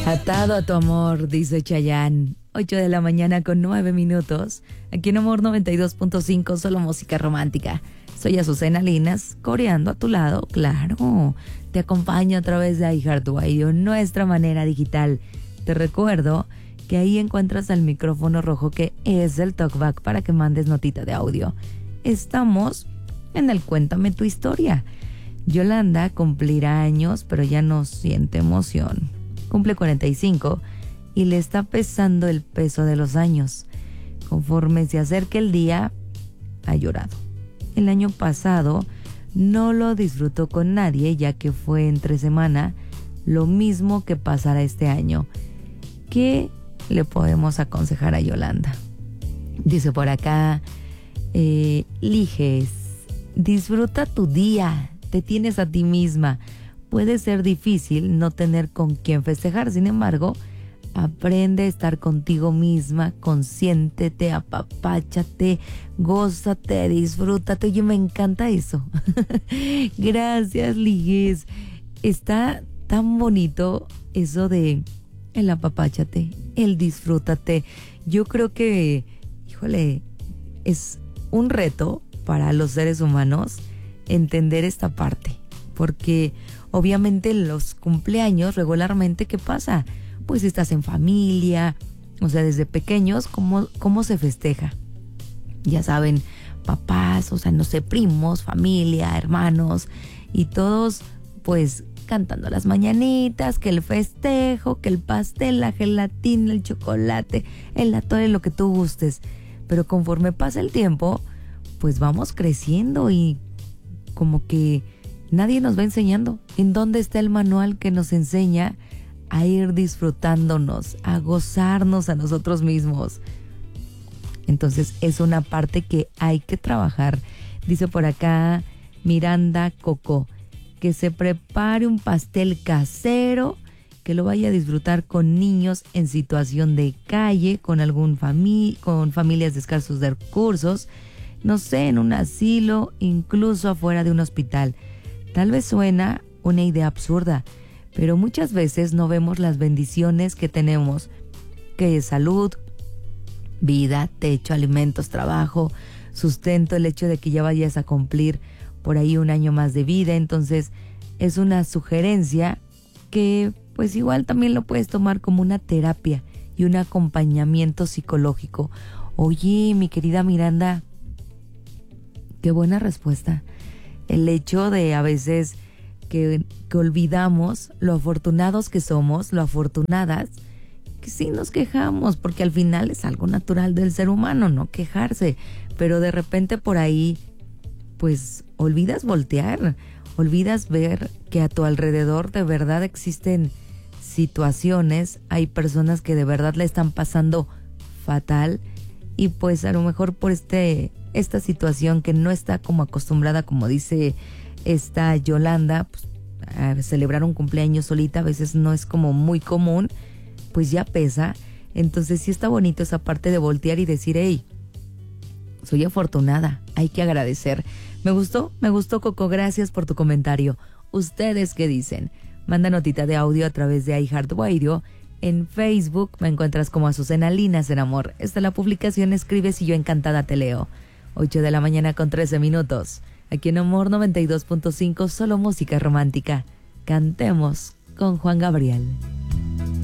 Atado a tu amor, dice Chayanne. 8 de la mañana con 9 minutos. Aquí en Amor 92.5, solo música romántica. Soy Azucena Linas, coreando a tu lado, claro. Te acompaño a través de iHeartRadio, nuestra manera digital. Te recuerdo que ahí encuentras el micrófono rojo que es el talkback para que mandes notita de audio. Estamos en el Cuéntame tu historia. Yolanda cumplirá años, pero ya no siente emoción. Cumple 45 y le está pesando el peso de los años. Conforme se acerca el día, ha llorado. El año pasado no lo disfrutó con nadie, ya que fue entre semana, lo mismo que pasará este año. ¿Qué le podemos aconsejar a Yolanda? Dice por acá, Liges, disfruta tu día, te tienes a ti misma. Puede ser difícil no tener con quién festejar, sin embargo, aprende a estar contigo misma, consiéntete, apapáchate, gózate, disfrútate. Oye, me encanta eso. Gracias, Ligues. Está tan bonito eso de el apapáchate, el disfrútate. Yo creo que, híjole, es un reto para los seres humanos entender esta parte, porque obviamente en los cumpleaños regularmente, ¿qué pasa? Pues estás en familia, o sea, desde pequeños, ¿cómo se festeja? Ya saben, papás, o sea, no sé, primos, familia, hermanos, y todos, pues, cantando las mañanitas, que el festejo, que el pastel, la gelatina, el chocolate, el atole, lo que tú gustes. Pero conforme pasa el tiempo, pues vamos creciendo y como que nadie nos va enseñando en dónde está el manual que nos enseña a ir disfrutándonos, a gozarnos a nosotros mismos. Entonces es una parte que hay que trabajar. Dice por acá Miranda Coco, que se prepare un pastel casero, que lo vaya a disfrutar con niños en situación de calle, con con familias de escasos de recursos, no sé, en un asilo, incluso afuera de un hospital. Tal vez suena una idea absurda, pero muchas veces no vemos las bendiciones que tenemos, que es salud, vida, techo, alimentos, trabajo, sustento, el hecho de que ya vayas a cumplir por ahí un año más de vida. Entonces es una sugerencia que pues igual también lo puedes tomar como una terapia y un acompañamiento psicológico. Oye, mi querida Miranda, qué buena respuesta. El hecho de a veces que olvidamos lo afortunados que somos, lo afortunadas, que sí nos quejamos, porque al final es algo natural del ser humano, no quejarse, pero de repente por ahí, pues olvidas voltear, olvidas ver que a tu alrededor de verdad existen situaciones, hay personas que de verdad le están pasando fatal y pues a lo mejor por esta situación que no está como acostumbrada, como dice esta Yolanda, pues, a celebrar un cumpleaños solita a veces no es como muy común, pues ya pesa. Entonces sí está bonito esa parte de voltear y decir, hey, soy afortunada, hay que agradecer. Me gustó Coco, gracias por tu comentario. ¿Ustedes qué dicen? Manda notita de audio a través de iHeartRadio. En Facebook me encuentras como Azucena Linas en Amor. Esta es la publicación, escribes y yo encantada te leo. 8 de la mañana con 13 minutos. Aquí en Amor 92.5, solo música romántica. Cantemos con Juan Gabriel.